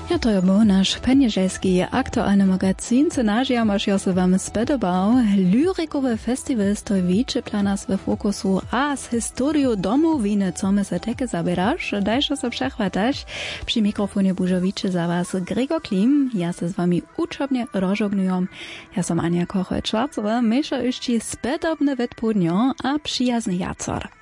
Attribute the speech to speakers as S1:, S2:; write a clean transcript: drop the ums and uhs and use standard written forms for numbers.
S1: Ja, to je był nasz peniażelski aktualny magazyn. Cenažia masz ja se wam spodobał. Lyrikowy festiwal stoi wiczy dla nas we fokusu, a z historią domowiny, co my se takie zabierasz, dajże se przechwatasz. Przy mikrofonie bużowiczy za was Gregor Klim. Ja se z wami uczobnie rozżognuję. Ja som Ania Koche-Czwarcowa. Mysza jeszcze spodobne wytpudnio, a przyjazny jacor.